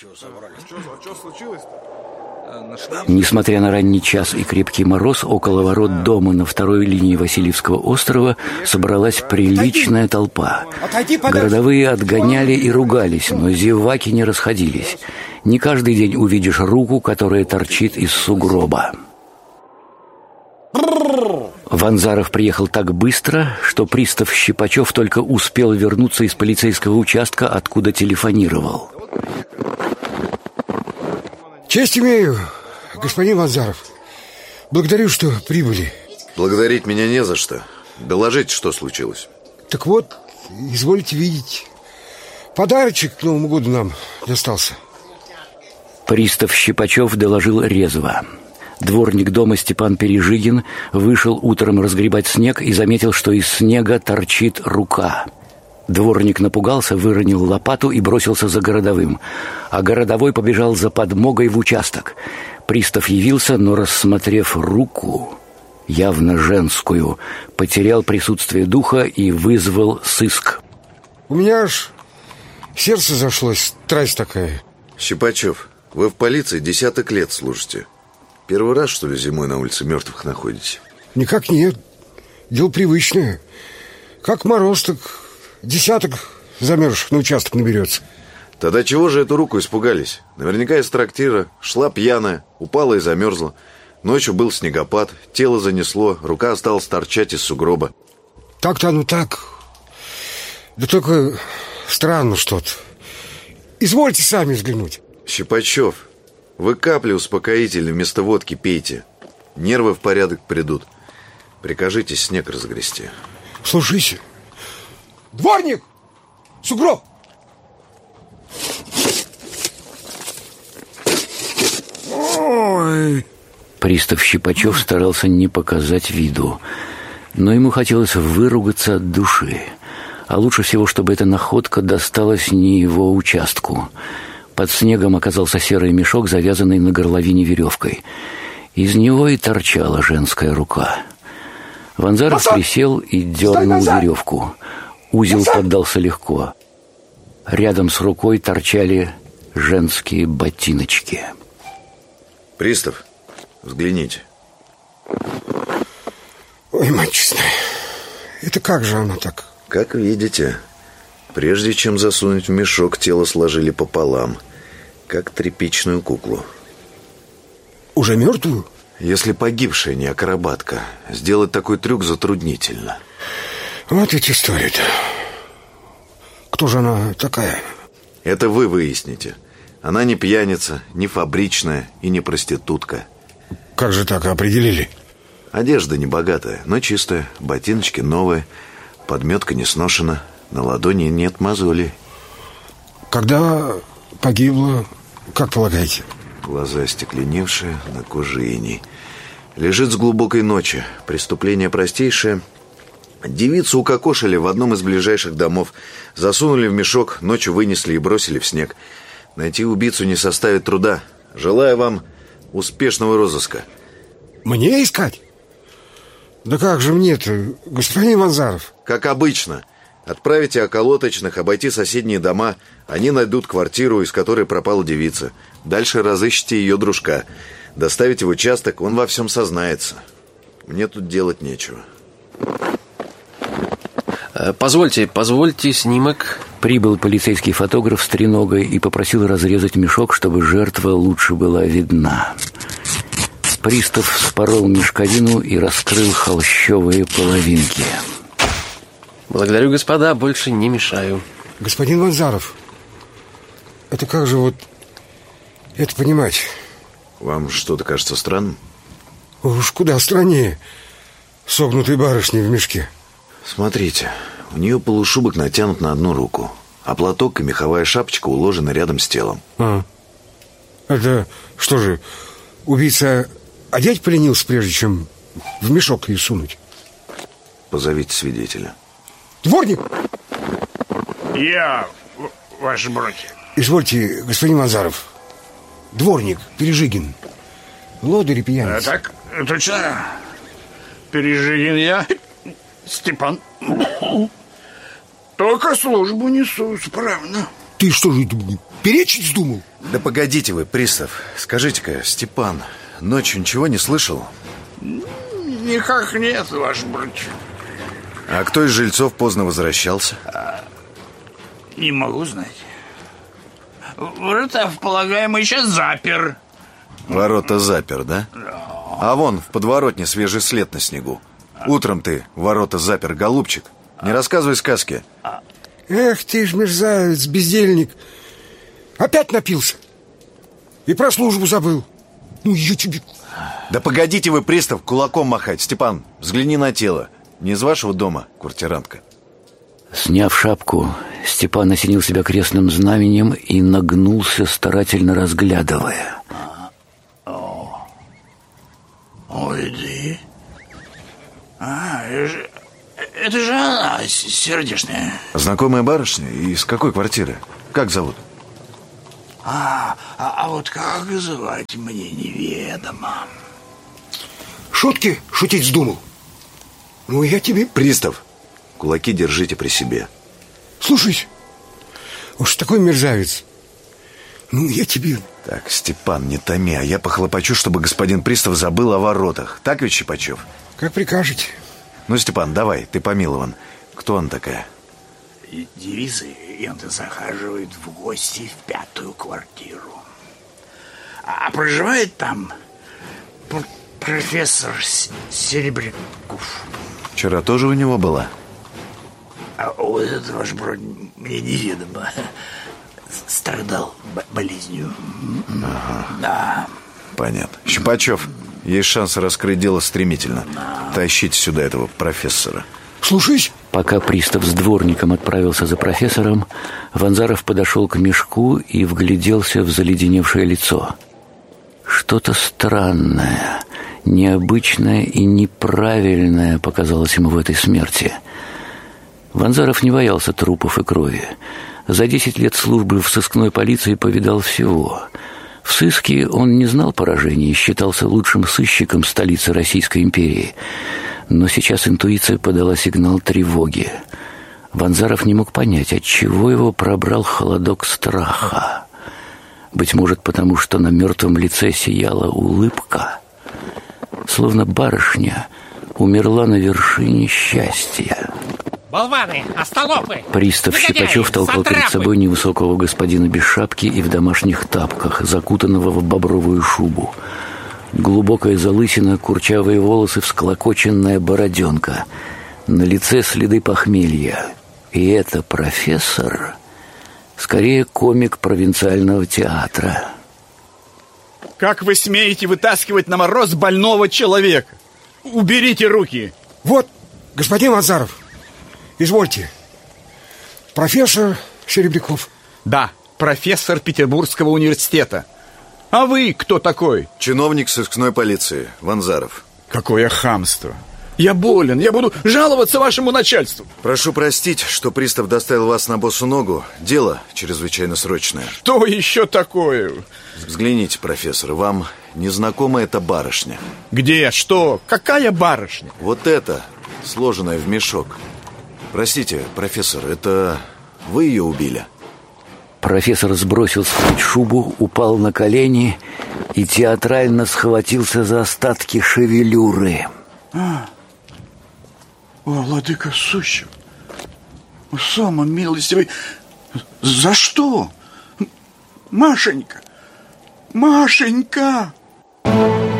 Что случилось-то? Несмотря на ранний час и крепкий мороз, около ворот дома на второй линии Васильевского острова собралась приличная толпа. Городовые отгоняли и ругались, но зеваки не расходились. Не каждый день увидишь руку, которая торчит из сугроба. Ванзаров приехал так быстро, что пристав Щипачев только успел вернуться из полицейского участка, откуда телефонировал. Честь имею, господин Ванзаров. Благодарю, что прибыли. Благодарить меня не за что. Доложите, что случилось. Так вот, извольте видеть. Подарочек к Новому году нам достался. Пристав Щипачев доложил резво. Дворник дома Степан Пережигин вышел утром разгребать снег и заметил, что из снега торчит рука. Дворник напугался, выронил лопату и бросился за городовым. А городовой побежал за подмогой в участок. Пристав явился, но, рассмотрев руку, явно женскую, потерял присутствие духа и вызвал сыск. У меня аж сердце зашлось, страсть такая. Щипачев, вы в полиции 10 лет служите. Первый раз, что ли, зимой на улице мертвых находите? Никак нет. Дело привычное. Как мороз, так 10 замерзших на участок наберется. Тогда чего же эту руку испугались? Наверняка из трактира, шла пьяная, упала и замерзла. Ночью был снегопад, тело занесло, рука осталась торчать из сугроба. Так-то оно так. Да только странно что-то. Извольте сами взглянуть. Щипачев, вы капли успокоительные вместо водки пейте. Нервы в порядок придут. Прикажите снег разгрести. Слушайся. Дворник! Сугроб! Ой! Пристав Щипачев старался не показать виду, но ему хотелось выругаться от души. А лучше всего, чтобы эта находка досталась не его участку. Под снегом оказался серый мешок, завязанный на горловине веревкой. Из него и торчала женская рука. Ванзаров присел и дернул веревку. Узел поддался легко. Рядом с рукой торчали женские ботиночки. Пристав, взгляните. Ой, мать честная, это как же она так? Как видите, прежде чем засунуть в мешок, тело сложили пополам, как тряпичную куклу. Уже мертвую? Если погибшая не акробатка, сделать такой трюк затруднительно. Вот ведь история-то. Кто же она такая? Это вы выясните. Она не пьяница, не фабричная и не проститутка. Как же так определили? Одежда небогатая, но чистая, ботиночки новые, подметка не сношена, на ладони нет мозолей. Когда погибла, как полагаете? Глаза остекленевшие, на коже иней. Лежит с глубокой ночи. Преступление простейшее. Девицу укокошили в одном из ближайших домов. Засунули в мешок, ночью вынесли и бросили в снег. Найти убийцу не составит труда. Желаю вам успешного розыска. Мне искать? Да как же мне-то, господин Ванзаров? Как обычно. Отправите околоточных обойти соседние дома. Они найдут квартиру, из которой пропала девица. Дальше разыщите ее дружка. Доставите в участок, он во всем сознается. Мне тут делать нечего. Позвольте снимок. Прибыл полицейский фотограф с треногой и попросил разрезать мешок, чтобы жертва лучше была видна. Пристав вспорол мешковину и раскрыл холщовые половинки. Благодарю, господа, больше не мешаю. Господин Ванзаров, это как же вот это понимать? Вам что-то кажется странным? Уж куда страннее согнутой барышни в мешке. Смотрите, у нее полушубок натянут на одну руку, а платок и меховая шапочка уложены рядом с телом. Это что же, убийца одеть поленился, прежде чем в мешок ее сунуть? Позовите свидетеля. Дворник! Я, ваши братья. Извольте, господин Ванзаров. Дворник, Пережигин. Лодырь и пьяница. Так, точно. Пережигин я, Степан. Только службу несу справно. Ты что же, перечить вздумал? Да погодите вы, пристав. Скажите-ка, Степан ночью ничего не слышал? Никак нет, ваш бродь. А кто из жильцов поздно возвращался? Не могу знать. Ворота в полагаемый сейчас запер. Ворота запер, да? А вон в подворотне свежий след на снегу. Утром ты ворота запер, голубчик. Не рассказывай сказки. Эх ты ж мерзавец, бездельник. Опять напился. И про службу забыл. Ну, я тебе... Да погодите вы, пристав, кулаком махать. Степан, взгляни на тело. Не из вашего дома, квартирантка? Сняв шапку, Степан осенил себя крестным знаменем и нагнулся, старательно разглядывая. Ой, да. Это же она, сердечная. Знакомая барышня? Из какой квартиры? Как зовут? А вот как звать мне неведомо. Шутки шутить вздумал? Ну, я тебе... Пристав, кулаки держите при себе. Слушай, уж такой мерзавец. Ну, я тебе... Так, Степан, не томи, а я похлопочу, чтобы господин пристав забыл о воротах. Так ведь, Щипачев? Как прикажете. Ну, Степан, давай, ты помилован. Кто она такая? Девица, и он захаживает в гости в 5-ю квартиру. А проживает там профессор Серебряков. Вчера тоже у него была? А вот это, ваш брат, мне неведомо. Страдал болезнью. Ага. Да. Понятно. Щипачев, есть шанс раскрыть дело стремительно. Тащите сюда этого профессора. Слушаюсь. Пока пристав с дворником отправился за профессором, Ванзаров подошел к мешку и вгляделся в заледеневшее лицо. Что-то странное, необычное и неправильное показалось ему в этой смерти. Ванзаров не боялся трупов и крови. За 10 лет службы в сыскной полиции повидал всего. В сыске он не знал поражений и считался лучшим сыщиком столицы Российской империи. Но сейчас интуиция подала сигнал тревоги. Ванзаров не мог понять, отчего его пробрал холодок страха. Быть может, потому что на мертвом лице сияла улыбка, словно барышня умерла на вершине счастья. Болваны, остолопы! Пристав Щипачев толкал перед собой невысокого господина без шапки и в домашних тапках, закутанного в бобровую шубу. Глубокая залысина, курчавые волосы, всклокоченная бороденка. На лице следы похмелья. И это профессор, скорее комик провинциального театра. Как вы смеете вытаскивать на мороз больного человека? Уберите руки! Вот, господин Ванзаров, извольте. Профессор Серебряков. Да, профессор Петербургского университета. А вы кто такой? Чиновник сыскной полиции, Ванзаров. Какое хамство! Я болен, я буду жаловаться вашему начальству. Прошу простить, что пристав доставил вас на босу ногу. Дело чрезвычайно срочное. Что еще такое? Взгляните, профессор, вам незнакома эта барышня? Где? Что? Какая барышня? Вот эта, сложенная в мешок. Простите, профессор, это вы ее убили? Профессор сбросил с плеч шубу, упал на колени и театрально схватился за остатки шевелюры. О, владыка сущий, самый милостивый, за что? Машенька, Машенька!